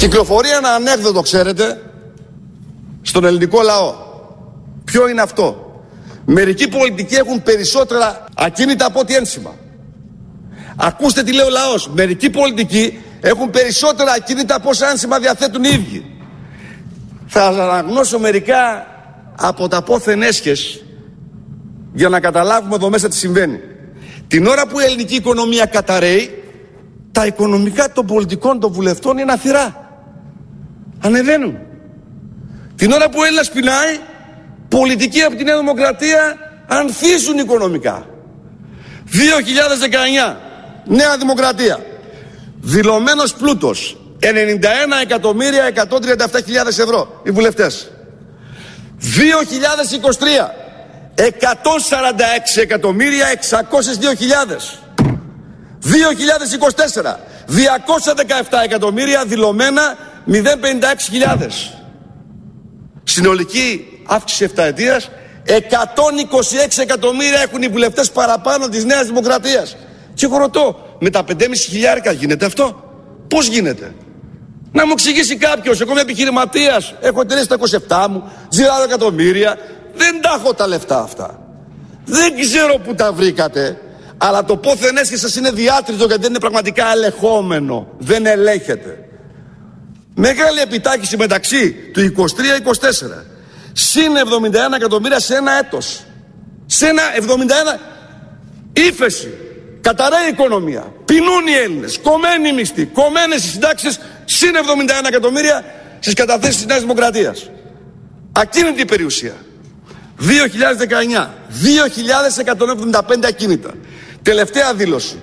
Κυκλοφορεί ένα ανέκδοτο, ξέρετε, στον ελληνικό λαό. Ποιο είναι αυτό? Μερικοί πολιτικοί έχουν περισσότερα ακίνητα από ό,τι ένσημα. Ακούστε τι λέει ο λαός. Μερικοί πολιτικοί έχουν περισσότερα ακίνητα από όσα ένσημα διαθέτουν οι ίδιοι. Θα αναγνώσω μερικά από τα πόθεν έσχες για να καταλάβουμε εδώ μέσα τι συμβαίνει. Την ώρα που η ελληνική οικονομία καταραίει, τα οικονομικά των πολιτικών, των βουλευτών είναι αθυρά. Ανεβαίνουν. Την ώρα που ο Έλληνας πεινάει, πολιτικοί από τη Νέα Δημοκρατία ανθίζουν οικονομικά. 2019, Νέα Δημοκρατία, δηλωμένος πλούτος 91.137.000 ευρώ οι βουλευτές. 2023, 146.602.000. 2024, 217 εκατομμύρια δηλωμένα 056.000. Συνολική αύξηση 7 ετίας 126 εκατομμύρια έχουν οι βουλευτές παραπάνω της Νέας Δημοκρατίας. Και εγώ ρωτώ, με τα 5.500 γίνεται αυτό? Πώς γίνεται? Να μου εξηγήσει κάποιος. Εγώ είμαι επιχειρηματίας, έχω εταιρείες στα 27 μου, ζηράρω εκατομμύρια, δεν τα έχω τα λεφτά αυτά. Δεν ξέρω που τα βρήκατε, αλλά το πόθεν έσχε σας είναι διάτριτο, γιατί δεν είναι πραγματικά ελεγχόμενο, δεν ελέγχεται. Μεγάλη επιτάχυση μεταξύ του 23-24, συν 71 εκατομμύρια σε ένα έτος. Σε ένα 71, ύφεση, καταραίει η οικονομία, πεινούν οι Έλληνες, κομμένοι οι μισθοί, κομμένες οι συντάξεις, συν 71 εκατομμύρια στις καταθέσεις της Νέας Δημοκρατίας. Ακίνητη η περιουσία. 2019, 2.175 ακίνητα. Τελευταία δήλωση,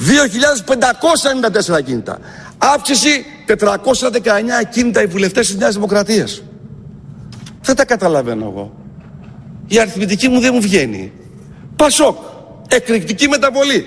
2.594 ακίνητα. Αύξηση 419 ακίνητα οι βουλευτές της Νέας Δημοκρατίας. Δεν τα καταλαβαίνω εγώ. Η αριθμητική μου δεν μου βγαίνει. Πασόκ, εκρηκτική μεταβολή.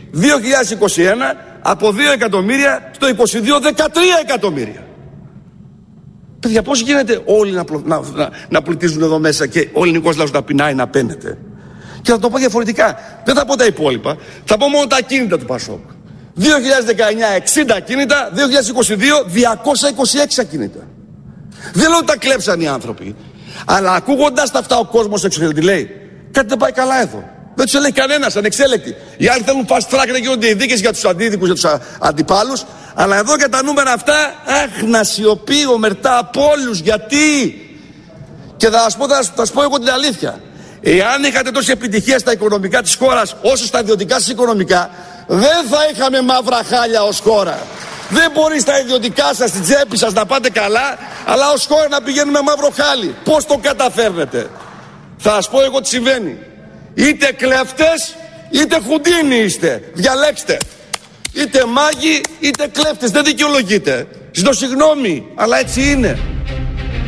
2021 από 2 εκατομμύρια στο 22 13 εκατομμύρια. Παιδιά, πώς γίνεται όλοι να πλουτίζουν εδώ μέσα και ο ελληνικός λαός να πεινάει, να παίνεται? Και θα το πω διαφορετικά. Δεν θα πω τα υπόλοιπα. Θα πω μόνο τα ακίνητα του Πασόκ. 2019 60 ακίνητα, 2022 226 ακίνητα. Δεν λέω ότι τα κλέψαν οι άνθρωποι, αλλά ακούγοντας τα αυτά ο κόσμος έξω τι λέει? Κάτι δεν πάει καλά εδώ. Δεν τους ελέγχει κανένας, ανεξέλεκτοι. Οι άλλοι θέλουν fast track να γίνονται οι δίκες για τους αντίδικους, για τους αντιπάλους. Αλλά εδώ για τα νούμερα αυτά, να σιωπεί ομερτά από όλους. Γιατί? Και θα σας πω εγώ την αλήθεια. Εάν είχατε τόση επιτυχία στα οικονομικά της χώρας όσο στα ιδιωτικά σας οικονομικά, δεν θα είχαμε μαύρα χάλια ως χώρα. Δεν μπορεί στα ιδιωτικά σας, στην τσέπη σας να πάτε καλά, αλλά ως χώρα να πηγαίνουμε μαύρο χάλι. Πώς το καταφέρνετε? Θα σας πω εγώ τι συμβαίνει. Είτε κλέφτες είτε χουντίνοι είστε. Διαλέξτε. Είτε μάγοι είτε κλέφτες. Δεν δικαιολογείτε. Ζητώ συγγνώμη, αλλά έτσι είναι.